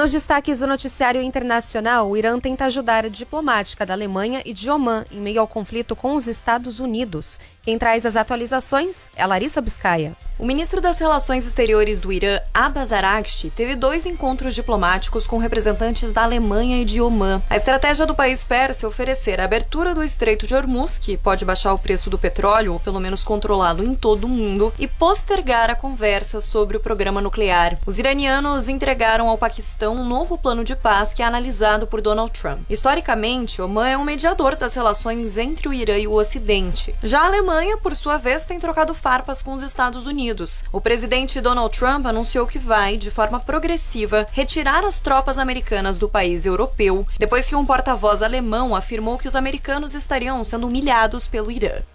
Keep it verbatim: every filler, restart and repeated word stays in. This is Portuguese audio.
Nos destaques do noticiário internacional, o Irã tenta ajudar a diplomática da Alemanha e de Omã em meio ao conflito com os Estados Unidos. Quem traz as atualizações é Larissa Biscaia. O ministro das Relações Exteriores do Irã, Abbas Araghchi, teve dois encontros diplomáticos com representantes da Alemanha e de Omã. A estratégia do país persa é oferecer a abertura do Estreito de Hormuz, que pode baixar o preço do petróleo, ou pelo menos controlá-lo em todo o mundo, e postergar a conversa sobre o programa nuclear. Os iranianos entregaram ao Paquistão um novo plano de paz que é analisado por Donald Trump. Historicamente, Omã é um mediador das relações entre o Irã e o Ocidente. Já a Alemanha, por sua vez, tem trocado farpas com os Estados Unidos. O presidente Donald Trump anunciou que vai, de forma progressiva, retirar as tropas americanas do país europeu, depois que um porta-voz alemão afirmou que os americanos estariam sendo humilhados pelo Irã.